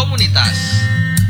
komunitas.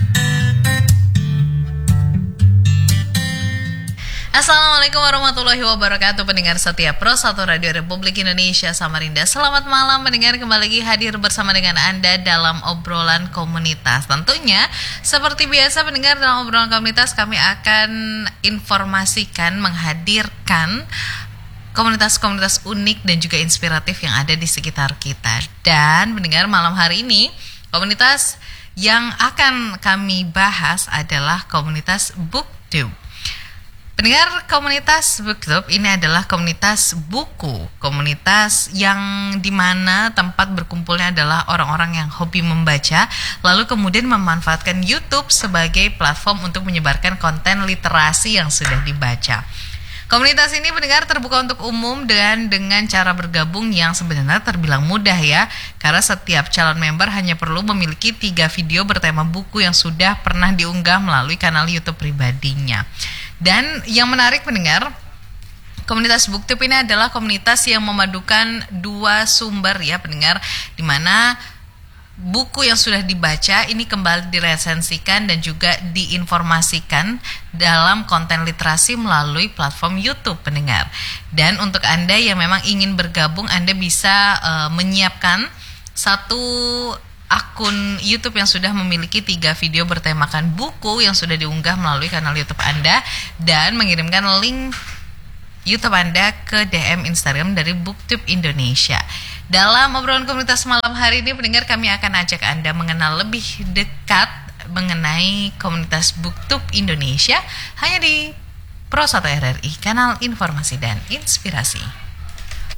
Assalamualaikum warahmatullahi wabarakatuh. Pendengar setia Pro 1 Radio Republik Indonesia Samarinda, selamat malam. Pendengar, kembali lagi hadir bersama dengan Anda dalam obrolan komunitas. Tentunya seperti biasa pendengar, dalam obrolan komunitas kami akan informasikan, menghadirkan komunitas-komunitas unik dan juga inspiratif yang ada di sekitar kita. Dan pendengar, malam hari ini komunitas yang akan kami bahas adalah komunitas BookTube. Pendengar, komunitas BookTube ini adalah komunitas buku, komunitas yang dimana tempat berkumpulnya adalah orang-orang yang hobi membaca, lalu kemudian memanfaatkan YouTube sebagai platform untuk menyebarkan konten literasi yang sudah dibaca. Komunitas ini pendengar terbuka untuk umum dan dengan cara bergabung yang sebenarnya terbilang mudah ya, karena setiap calon member hanya perlu memiliki 3 video bertema buku yang sudah pernah diunggah melalui kanal YouTube pribadinya. Dan yang menarik pendengar, komunitas BookTube ini adalah komunitas yang memadukan 2 sumber ya pendengar, di mana buku yang sudah dibaca ini kembali diresensikan dan juga diinformasikan dalam konten literasi melalui platform YouTube pendengar. Dan untuk Anda yang memang ingin bergabung, Anda bisa menyiapkan satu akun YouTube yang sudah memiliki 3 video bertemakan buku yang sudah diunggah melalui kanal YouTube Anda dan mengirimkan link YouTube Anda ke DM Instagram dari BookTube Indonesia. Dalam obrolan komunitas malam hari ini pendengar, kami akan ajak Anda mengenal lebih dekat mengenai komunitas BookTube Indonesia hanya di Pro 1 RRI, kanal informasi dan inspirasi.